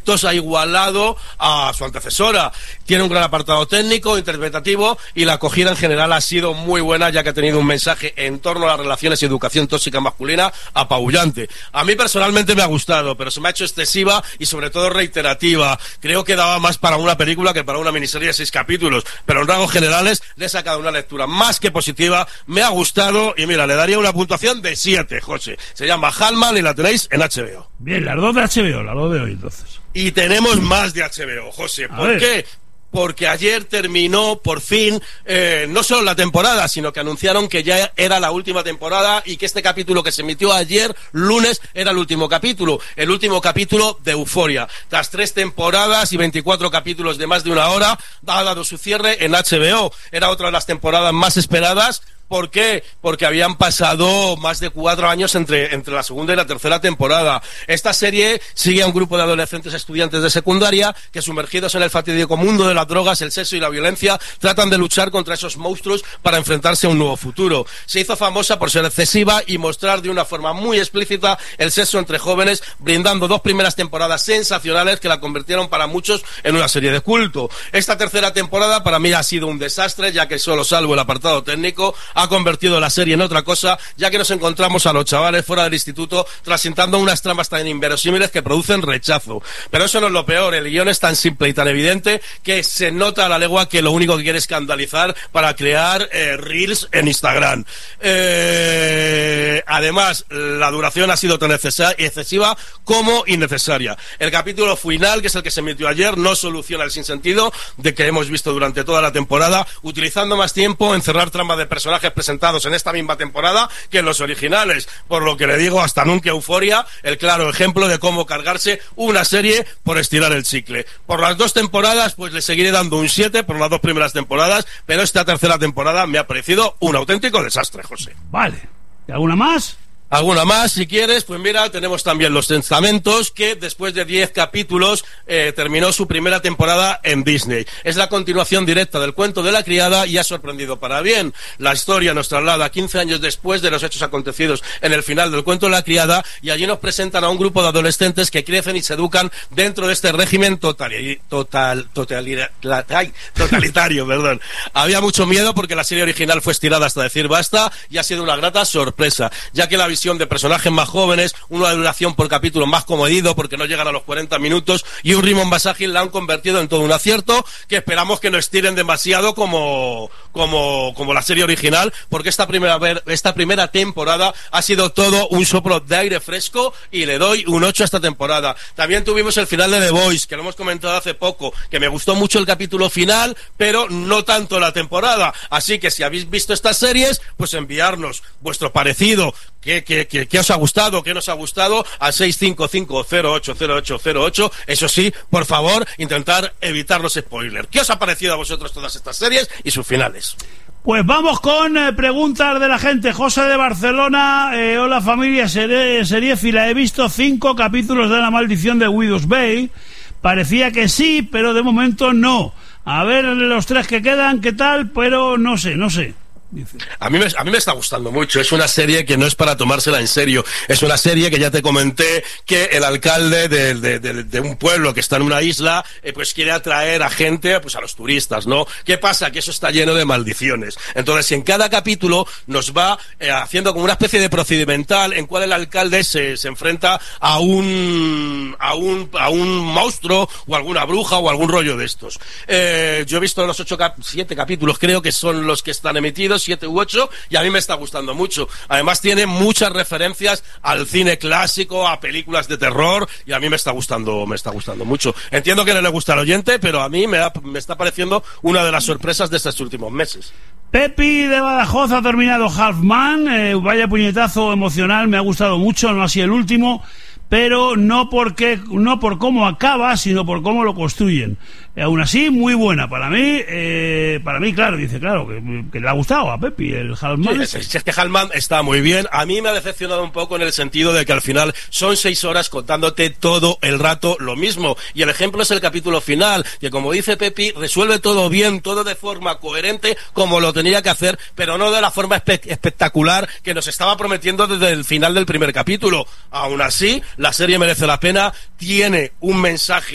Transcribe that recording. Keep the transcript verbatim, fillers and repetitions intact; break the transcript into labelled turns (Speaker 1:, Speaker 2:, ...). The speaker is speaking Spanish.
Speaker 1: aspectos ha igualado a su antecesora. Tiene un gran apartado técnico, interpretativo, y la acogida en general ha sido muy buena, ya que ha tenido un mensaje en torno a las relaciones y educación tóxica masculina apabullante. A mí personalmente me ha gustado, pero se me ha hecho excesiva y sobre todo reiterativa. Creo que daba más para una película que para una miniserie de seis capítulos, pero en rasgos generales le he sacado una lectura más que positiva, me ha gustado y mira, le daría una puntuación de siete, José. Se llama Hallman y la tenéis en H B O.
Speaker 2: Bien, las dos de H B O, las dos de hoy entonces.
Speaker 1: Y tenemos más de H B O, José. ¿Por
Speaker 2: ver.
Speaker 1: qué? Porque ayer terminó, por fin, eh, no solo la temporada, sino que anunciaron que ya era la última temporada y que este capítulo que se emitió ayer, lunes, era el último capítulo, el último capítulo de Euphoria. Tras tres temporadas y veinticuatro capítulos de más de una hora, ha dado su cierre en H B O. Era otra de las temporadas más esperadas. ¿Por qué? Porque habían pasado más de cuatro años entre, entre la segunda y la tercera temporada. Esta serie sigue a un grupo de adolescentes estudiantes de secundaria que, sumergidos en el fatídico mundo de las drogas, el sexo y la violencia, tratan de luchar contra esos monstruos para enfrentarse a un nuevo futuro. Se hizo famosa por ser excesiva y mostrar de una forma muy explícita el sexo entre jóvenes, brindando dos primeras temporadas sensacionales que la convirtieron para muchos en una serie de culto. Esta tercera temporada para mí ha sido un desastre, ya que solo salvo el apartado técnico, ha convertido la serie en otra cosa, ya que nos encontramos a los chavales fuera del instituto transitando unas tramas tan inverosímiles que producen rechazo. Pero eso no es lo peor, el guión es tan simple y tan evidente que se nota a la legua que lo único que quiere es escandalizar para crear eh, reels en Instagram. Eh, además, la duración ha sido tan excesiva como innecesaria. El capítulo final, que es el que se emitió ayer, no soluciona el sinsentido de que hemos visto durante toda la temporada, utilizando más tiempo en cerrar tramas de personajes presentados en esta misma temporada que en los originales, por lo que le digo hasta nunca Euphoria, el claro ejemplo de cómo cargarse una serie por estirar el chicle. Por las dos temporadas pues le seguiré dando un siete por las dos primeras temporadas, pero esta tercera temporada me ha parecido un auténtico desastre, José.
Speaker 2: Vale, ¿y alguna más?
Speaker 1: ¿Alguna más, si quieres? Pues mira, tenemos también Los Testamentos, que después de diez capítulos eh, terminó su primera temporada en Disney. Es la continuación directa del cuento de la criada y ha sorprendido para bien. La historia nos traslada quince años después de los hechos acontecidos en el final del cuento de la criada, y allí nos presentan a un grupo de adolescentes que crecen y se educan dentro de este régimen total, total, total, ay, totalitario. Perdón. Había mucho miedo porque la serie original fue estirada hasta decir basta y ha sido una grata sorpresa, ya que la visión de personajes más jóvenes, una duración por capítulo más comedido porque no llegan a los cuarenta minutos y un ritmo más ágil la han convertido en todo un acierto, que esperamos que no estiren demasiado como, como, como la serie original, porque esta primera, esta primera temporada ha sido todo un soplo de aire fresco y le doy un ocho a esta temporada. También tuvimos el final de The Boys, que lo hemos comentado hace poco, que me gustó mucho el capítulo final, pero no tanto la temporada, así que si habéis visto estas series, pues enviarnos vuestro parecido. ¿Qué, qué, qué, qué os ha gustado? ¿Qué nos ha gustado? Al seis cinco cinco cero ocho cero ocho cero ocho. Eso sí, por favor, intentar evitar los spoilers. ¿Qué os ha parecido a vosotros todas estas series y sus finales?
Speaker 2: Pues vamos con eh, preguntas de la gente. José de Barcelona, eh, hola familia serie, seriéfila, he visto cinco capítulos de La Maldición de Widow's Bay. Parecía que sí, pero de momento no. A ver los tres que quedan, qué tal, pero no sé, no sé. Dice.
Speaker 1: A mí, me, a mí me está gustando mucho. Es una serie que no es para tomársela en serio. Es una serie que ya te comenté que el alcalde de, de, de, de un pueblo que está en una isla eh, pues quiere atraer a gente, pues a los turistas, ¿no? ¿Qué pasa? Que eso está lleno de maldiciones. Entonces, en cada capítulo nos va eh, haciendo como una especie de procedimental en cual el alcalde se, se enfrenta a un, a un a un monstruo o alguna bruja o algún rollo de estos. Eh, yo he visto los ocho, cap- siete capítulos, creo que son los que están emitidos, siete u ocho, y a mí me está gustando mucho. Además tiene muchas referencias al cine clásico, a películas de terror, y a mí me está gustando, me está gustando mucho. Entiendo que no le gusta al oyente, pero a mí me, ha, me está pareciendo una de las sorpresas de estos últimos meses.
Speaker 2: Pepi de Badajoz ha terminado Halfman, eh, vaya puñetazo emocional, me ha gustado mucho, no así el último, pero no porque no por cómo acaba, sino por cómo lo construyen. Eh, aún así, muy buena para mí. Eh, para mí, claro, dice, claro, que, que le ha gustado a Pepi el Halfman.
Speaker 1: Sí, es, es que Halfman está muy bien. A mí me ha decepcionado un poco en el sentido de que al final son seis horas contándote todo el rato lo mismo. Y el ejemplo es el capítulo final, que como dice Pepi, resuelve todo bien, todo de forma coherente, como lo tenía que hacer, pero no de la forma espe- espectacular que nos estaba prometiendo desde el final del primer capítulo. Aún así, la serie merece la pena, tiene un mensaje